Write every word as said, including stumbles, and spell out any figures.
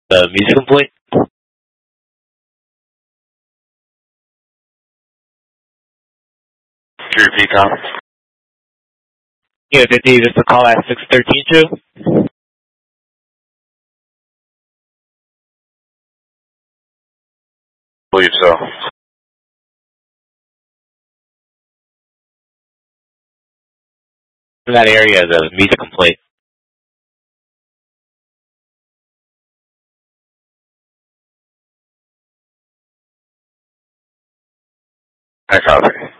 The music complaint? Can you repeat, Tom? Yeah, fifty, this is a call at six thirteen two. Believe so. In that area, the music complaint. I copy.